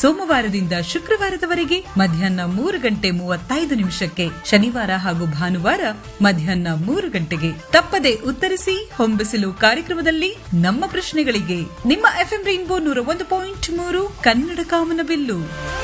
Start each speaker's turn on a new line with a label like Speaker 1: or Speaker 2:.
Speaker 1: ಸೋಮವಾರದಿಂದ ಶುಕ್ರವಾರದವರೆಗೆ ಮಧ್ಯಾಹ್ನ 3:35 ಶನಿವಾರ ಹಾಗೂ ಭಾನುವಾರ ಮಧ್ಯಾಹ್ನ 3 ಗಂಟೆಗೆ. ತಪ್ಪದೆ ಉತ್ತರಿಸಿ ಹೊಂಬಿಸಿಲು ಕಾರ್ಯಕ್ರಮದಲ್ಲಿ ನಮ್ಮ ಪ್ರಶ್ನೆಗಳಿಗೆ. ನಿಮ್ಮ FM ರೈನ್ಬೋ 101.3 ಕನ್ನಡ ಕಾಮನಬಿಲ್ಲು.